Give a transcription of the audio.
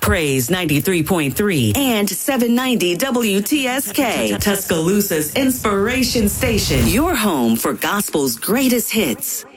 Praise 93.3 and 790 WTSK, Tuscaloosa's inspiration station. Your home for gospel's greatest hits.